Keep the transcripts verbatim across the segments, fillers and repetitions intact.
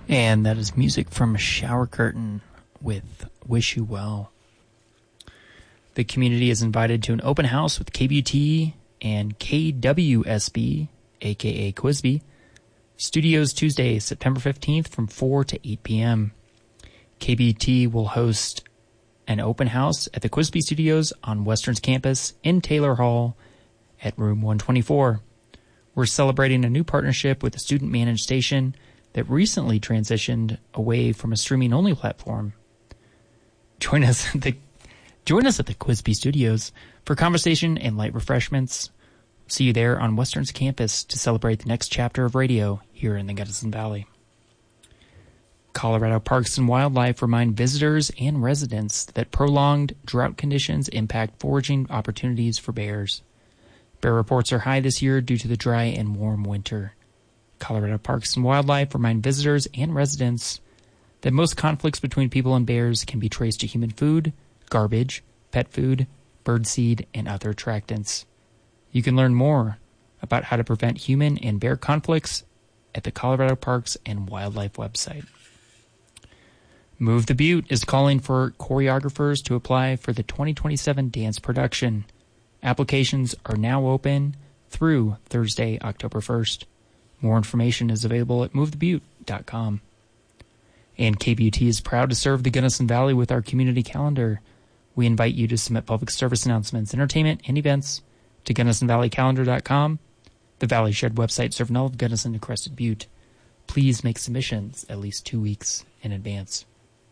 And that is music from Shower Curtain with Wish You Well. The community is invited to an open house with K B U T and K W S B, aka Quisby, Studios Tuesday, September fifteenth from four to eight p.m. K B U T will host an open house at the Quisby Studios on Western's campus in Taylor Hall at room one twenty-four. We're celebrating a new partnership with a student-managed station that recently transitioned away from a streaming-only platform. Join us at the join us at the Quisby Studios for conversation and light refreshments. See you there on Western's campus to celebrate the next chapter of radio here in the Gunnison Valley. Colorado Parks and Wildlife remind visitors and residents that prolonged drought conditions impact foraging opportunities for bears. Bear reports are high this year due to the dry and warm winter. Colorado Parks and Wildlife remind visitors and residents that most conflicts between people and bears can be traced to human food, garbage, pet food, birdseed, and other attractants. You can learn more about how to prevent human and bear conflicts at the Colorado Parks and Wildlife website. Move the Butte is calling for choreographers to apply for the twenty twenty-seven dance production. Applications are now open through Thursday, October first. More information is available at move the butte dot com. And K B U T is proud to serve the Gunnison Valley with our community calendar. We invite you to submit public service announcements, entertainment, and events to gunnison valley calendar dot com, the Valley Shed website serving all of Gunnison and Crested Butte. Please make submissions at least two weeks in advance.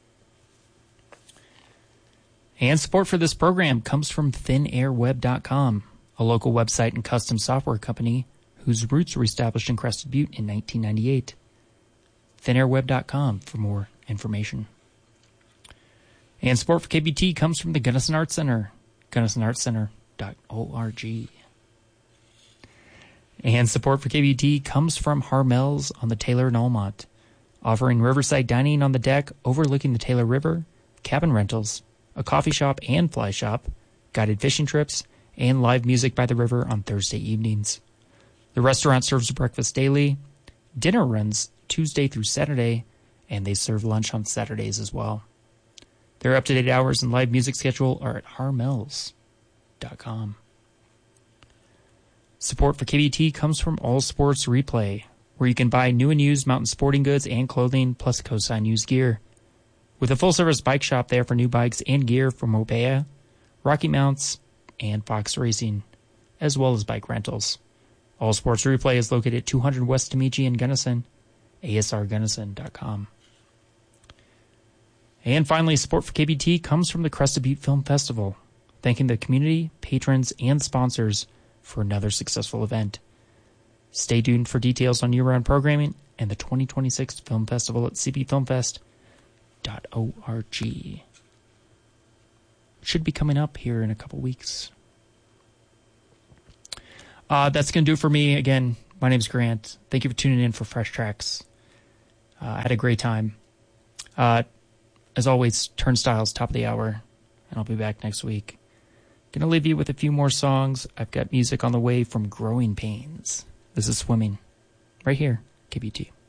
And support for this program comes from thin air web dot com, a local website and custom software company whose roots were established in Crested Butte in nineteen ninety-eight. thin air web dot com for more information. And support for K B T comes from the Gunnison Arts Center, gunnison arts center dot org. And support for K B T comes from Harmel's on the Taylor and Almont, offering riverside dining on the deck overlooking the Taylor River, cabin rentals, a coffee shop and fly shop, guided fishing trips, and live music by the river on Thursday evenings. The restaurant serves breakfast daily, dinner runs Tuesday through Saturday, and they serve lunch on Saturdays as well. Their up-to-date hours and live music schedule are at harmels dot com. Support for K B T comes from All Sports Replay, where you can buy new and used mountain sporting goods and clothing, plus Cosign used gear. With a full-service bike shop there for new bikes and gear from Mobea, Rocky Mounts, and Fox Racing, as well as bike rentals. All Sports Replay is located at two hundred West Tamichi in Gunnison, A S R gunnison dot com. And finally, support for K B T comes from the Crested Butte Film Festival, thanking the community, patrons, and sponsors for another successful event. Stay tuned for details on year-round programming and the twenty twenty-six Film Festival at c b film fest dot org. Should be coming up here in a couple weeks. Uh, that's going to do it for me. Again, my name's Grant. Thank you for tuning in for Fresh Tracks. Uh, I had a great time. Uh, as always, Turnstiles, top of the hour, and I'll be back next week. Going to leave you with a few more songs. I've got music on the way from Growing Pains. This is Swimming, right here, K B T.